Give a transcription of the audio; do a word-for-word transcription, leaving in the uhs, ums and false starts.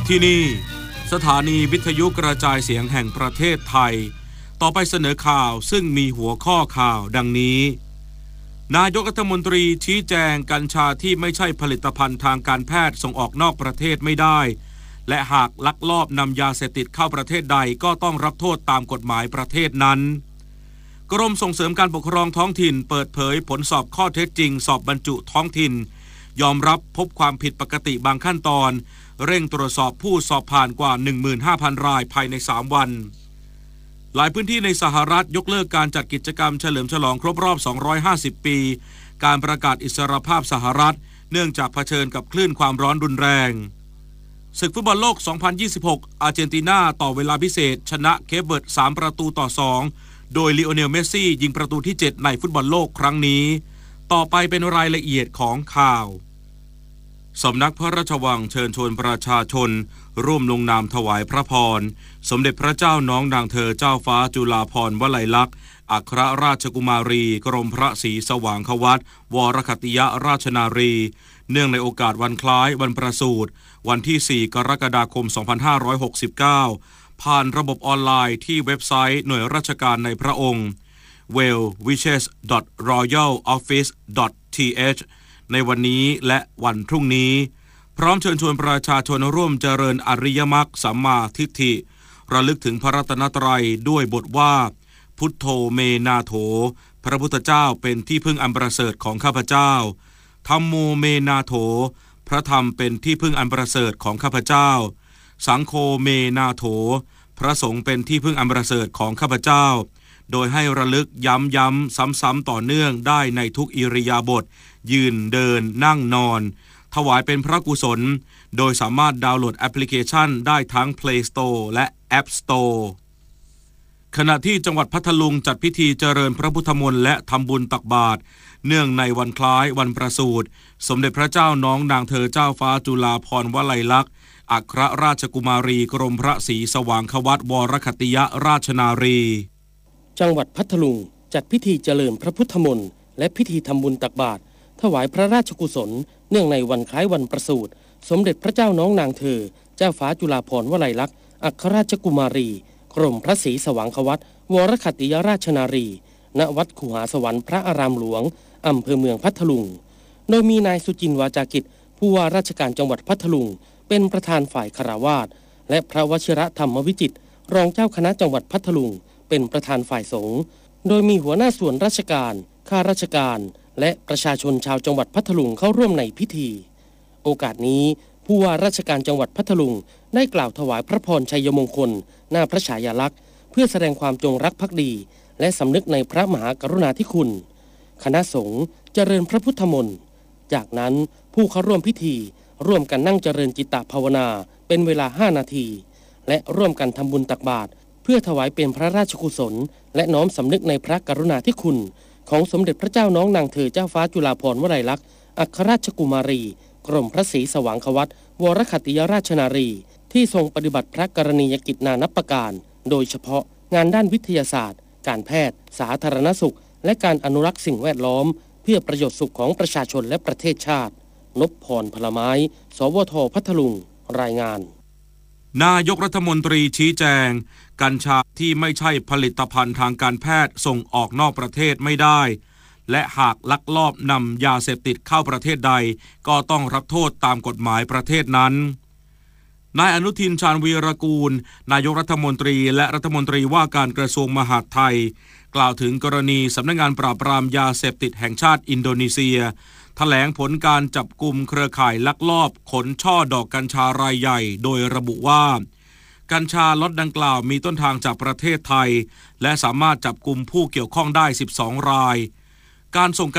ที่นี่สถานีวิทยุกระจายเสียงแห่งประเทศไทยต่อไปเสนอข่าวซึ่งมีหัวข้อข่าวดังนี้นายกรัฐมนตรีชี้แจงกัญชาที่ไม่ใช่ผลิตภัณฑ์ทางการแพทย์ส่งออกนอกประเทศไม่ได้และหากลักลอบนำยาเสพติดเข้าประเทศใดก็ต้องรับโทษตามกฎหมายประเทศนั้นกรมส่งเสริมการปกครองท้องถิ่นเปิดเผยผลสอบข้อเท็จจริงสอบบรรจุท้องถิ่นยอมรับพบความผิดปกติบางขั้นตอนเร่งตรวจสอบผู้สอบผ่านกว่า หนึ่งหมื่นห้าพัน รายภายในสามวันหลายพื้นที่ในสหรัฐยกเลิกการจัดกิจกรรมเฉลิมฉลองครบรอบสองร้อยห้าสิบปีการประกาศอิสรภาพสหรัฐเนื่องจากเผชิญกับคลื่นความร้อนรุนแรงศึกฟุตบอลโลกสองพันยี่สิบหกอาร์เจนตินาต่อเวลาพิเศษชนะเคปเวิร์ดสามประตูต่อสองโดยลิโอเนลเมสซี่ยิงประตูที่เจ็ดในฟุตบอลโลกครั้งนี้ต่อไปเป็นรายละเอียดของข่าวสำนักพระราชวังเชิญชวนประชาชนร่วมลงนามถวายพระพรสมเด็จพระเจ้าน้องนางเธอเจ้าฟ้าจุฬาภรณ์วลัยลักษณ์อัครราชกุมารีกรมพระศรีสว่างควัตรวรคติยราชนารีเนื่องในโอกาสวันคล้ายวันประสูติวันที่สี่กรกฎาคมสองพันห้าร้อยหกสิบเก้าผ่านระบบออนไลน์ที่เว็บไซต์หน่วยราชการในพระองค์ well wishes dot royal office dot t h ในวันนี้และวันพรุ่งนี้พร้อมเชิญชวนประชาชนร่วมเจริญอริยมรรคสัมมาทิฏฐิระลึกถึงพระรัตนตรัยด้วยบทว่าพุทโธเมนาโถพระพุทธเจ้าเป็นที่พึ่งอันประเสริฐของข้าพเจ้าธัมโมเมนาโถพระธรรมเป็นที่พึ่งอันประเสริฐของข้าพเจ้าสังโฆเมนาโถพระสงฆ์เป็นที่พึ่งอันประเสริฐของข้าพเจ้าโดยให้ระลึกย้ำๆซ้ำๆต่อเนื่องได้ในทุกอิริยาบถยืนเดินนั่งนอนถวายเป็นพระกุศลโดยสามารถดาวน์โหลดแอปพลิเคชันได้ทั้ง Play Store และ App Store ขณะที่จังหวัดพัทลุงจัดพิธีเจริญพระพุทธมนต์และทำบุญตักบาตรเนื่องในวันคล้ายวันประสูติสมเด็จพระเจ้าน้องนางเธอเจ้าฟ้าจุฬาภรณ์วลัยลักษณ์อัครราชกุมารีกรมพระศรีสว่างควัตรวรคติยราชนารีจังหวัดพัทลุงจัดพิธีเจริญพระพุทธมนต์และพิธีทำบุญตักบาตรถวายพระราชกุศลเนื่องในวันคล้ายวันประสูติสมเด็จพระเจ้าน้องนางเธอเจ้าฟ้าจุฬาภรณ์วลัยลักษณ์อัครราชกุมารีกรมพระศรีสว่างควัตรวรคติยราชนารีณวัดขุหาสวรรค์พระอารามหลวงอำเภอเมืองพัทลุงโดยมีนายสุจินต์วาจากิจผู้ว่าราชการจังหวัดพัทลุงเป็นประธานฝ่ายคฤหัสถ์และพระวชิรธรรมวิจิตรรองเจ้าคณะจังหวัดพัทลุงเป็นประธานฝ่ายสงฆ์โดยมีหัวหน้าส่วนราชการข้าราชการและประชาชนชาวจังหวัดพัทลุงเข้าร่วมในพิธีโอกาสนี้ผู้ว่าราชการจังหวัดพัทลุงได้กล่าวถวายพระพรชัยมงคลหน้าพระฉายาลักษณ์เพื่อแสดงความจงรักภักดีและสำนึกในพระมหากรุณาธิคุณคณะสงฆ์เจริญพระพุทธมนต์จากนั้นผู้เข้าร่วมพิธีร่วมกันนั่งเจริญจิตตภาวนาเป็นเวลาห้านาทีและร่วมกันทำบุญตักบาตรเพื่อถวายเป็นพระราชกุศลและน้อมสำนึกในพระกรุณาธิคุณของสมเด็จพระเจ้าน้องนางเธอเจ้าฟ้าจุฬาภรณ์วลัยลักษณ์อัครราชกุมารีกรมพระศรีสว่างควัตรวรคติยราชนารีที่ทรงปฏิบัติพระกรณียกิจนานับประการโดยเฉพาะงานด้านวิทยาศาสตร์การแพทย์สาธารณสุขและการอนุรักษ์สิ่งแวดล้อมเพื่อประโยชน์สุขของประชาชนและประเทศชาตินพพรพลไม้สวทพัทลุงรายงานนายกรัฐมนตรีชี้แจงกัญชาที่ไม่ใช่ผลิตภัณฑ์ทางการแพทย์ส่งออกนอกประเทศไม่ได้และหากลักลอบนำยาเสพติดเข้าประเทศใดก็ต้องรับโทษตามกฎหมายประเทศนั้นนายอนุทินชาญวีรกูลนายกรัฐมนตรีและรัฐมนตรีว่าการกระทรวงมหาดไทยกล่าวถึงกรณีสำนักงานปราบปรามยาเสพติดแห่งชาติอินโดนีเซียแถลงผลการจับกุมเครือข่ายลักลอบขนช่อดอกกัญชารายใหญ่โดยระบุว่ากัญชาล็อตดังกล่าวมีต้นทางจากประเทศไทยและสามารถจับกุมผู้เกี่ยวข้องได้สิบสองรายการส่ง